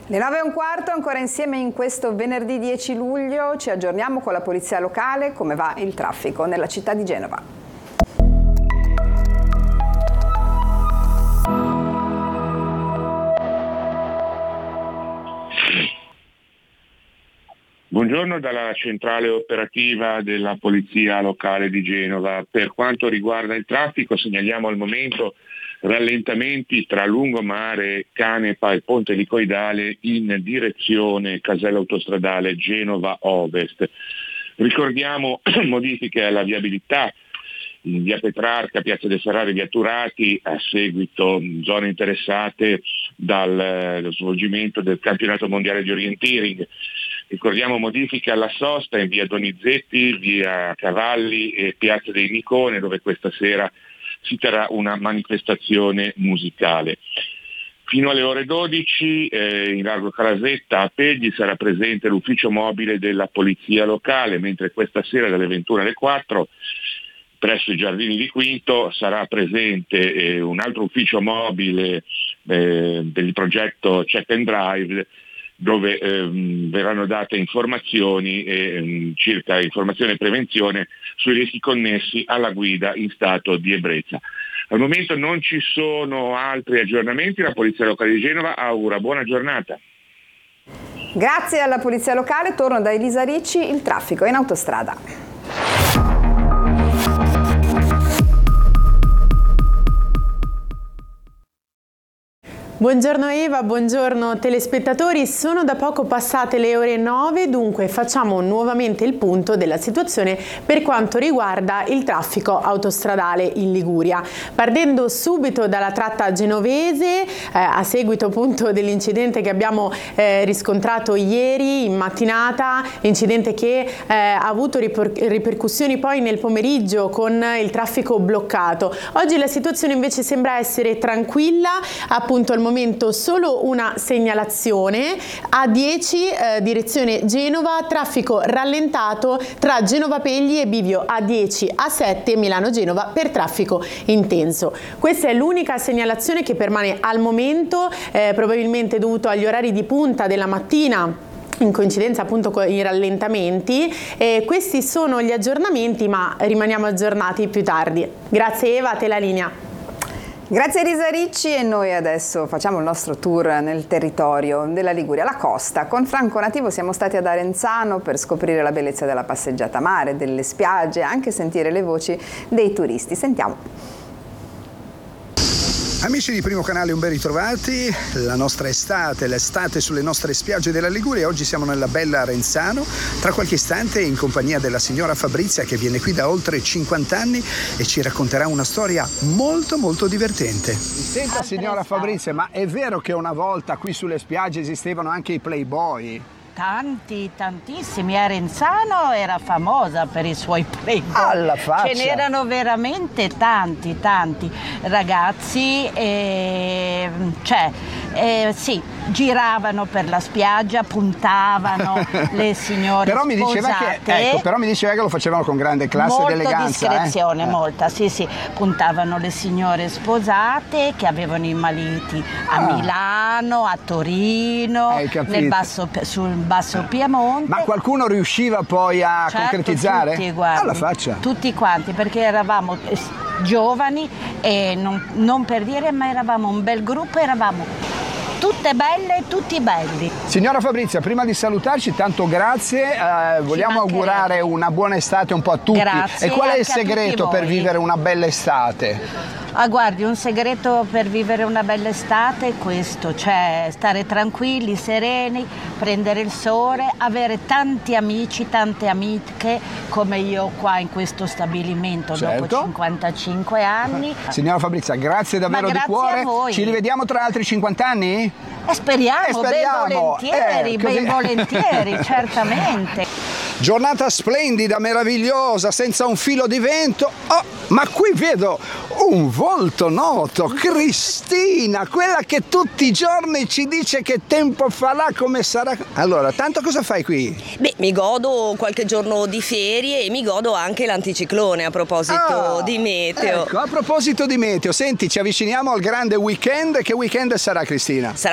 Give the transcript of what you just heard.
Le 9:15, ancora insieme in questo venerdì 10 luglio, ci aggiorniamo con la polizia locale, come va il traffico nella città di Genova. Buongiorno dalla centrale operativa della Polizia Locale di Genova. Per quanto riguarda il traffico segnaliamo al momento rallentamenti tra Lungomare, Canepa e Ponte Licoidale in direzione casello autostradale Genova Ovest. Ricordiamo modifiche alla viabilità in via Petrarca, piazza del Ferrari, via Turati, a seguito zone interessate dal svolgimento del campionato mondiale di orienteering. Ricordiamo modifiche alla sosta in via Donizetti, via Cavalli e piazza dei Nicone, dove questa sera si terrà una manifestazione musicale. Fino alle ore 12 in largo Calasetta a Pegli sarà presente l'ufficio mobile della polizia locale, mentre questa sera dalle 21 alle 4 presso i giardini di Quinto sarà presente un altro ufficio mobile del progetto Check and Drive, dove verranno date informazioni circa informazione e prevenzione sui rischi connessi alla guida in stato di ebbrezza. Al momento non ci sono altri aggiornamenti, la Polizia Locale di Genova augura buona giornata. Grazie alla Polizia Locale, torno da Elisa Ricci, il traffico in autostrada. Buongiorno Eva, buongiorno telespettatori, sono da poco passate le ore 9, dunque facciamo nuovamente il punto della situazione per quanto riguarda il traffico autostradale in Liguria. Partendo subito dalla tratta genovese, a seguito appunto dell'incidente che abbiamo riscontrato ieri in mattinata, incidente che ha avuto ripercussioni poi nel pomeriggio con il traffico bloccato. Oggi la situazione invece sembra essere tranquilla, appunto al momento solo una segnalazione A10 direzione Genova, traffico rallentato tra Genova Pegli e bivio A10 A7 Milano Genova per traffico intenso. Questa è l'unica segnalazione che permane al momento, probabilmente dovuto agli orari di punta della mattina, in coincidenza appunto con i rallentamenti. Questi sono gli aggiornamenti, ma rimaniamo aggiornati più tardi. Grazie Eva, a te la linea. Grazie Elisa Ricci e noi adesso facciamo il nostro tour nel territorio della Liguria, la costa. Con Franco Nativo siamo stati ad Arenzano per scoprire la bellezza della passeggiata a mare, delle spiagge e anche sentire le voci dei turisti. Sentiamo. Amici di Primo Canale, un ben ritrovati. La nostra estate, l'estate sulle nostre spiagge della Liguria. Oggi siamo nella bella Arenzano, tra qualche istante in compagnia della signora Fabrizia, che viene qui da oltre 50 anni e ci racconterà una storia molto molto divertente. Senta signora Fabrizia, ma è vero che una volta qui sulle spiagge esistevano anche i playboy? Tantissimi. Arenzano era famosa per i suoi playboy. Alla faccia! Ce n'erano veramente tanti ragazzi, sì, giravano per la spiaggia, puntavano le signore però mi sposate. Però mi diceva che lo facevano con grande classe ed eleganza. Discrezione, molta, sì. Puntavano le signore sposate che avevano i mariti a Milano, a Torino, sul Basso Piemonte. Ma qualcuno riusciva poi a concretizzare? Tutti, guardi, alla faccia. Tutti quanti, perché eravamo giovani e non per dire, ma eravamo un bel gruppo, eravamo tutte belle e tutti belli. Signora Fabrizia, prima di salutarci, tanto grazie, vogliamo augurare una buona estate un po' a tutti. Grazie. E qual è il segreto per vivere una bella estate? Guardi, un segreto per vivere una bella estate è questo, cioè stare tranquilli, sereni, prendere il sole, avere tanti amici, tante amiche come io qua in questo stabilimento dopo 55 anni. Signora Fabrizia, grazie davvero di cuore. A voi. Ci rivediamo tra altri 50 anni? Speriamo. Ben volentieri, certamente. Giornata splendida, meravigliosa, senza un filo di vento. Oh, ma qui vedo un volto noto, Cristina, quella che tutti i giorni ci dice che tempo farà, come sarà. Allora, tanto cosa fai qui? Beh, mi godo qualche giorno di ferie e mi godo anche l'anticiclone a proposito di meteo. Ecco, a proposito di meteo, senti, ci avviciniamo al grande weekend. Che weekend sarà, Cristina?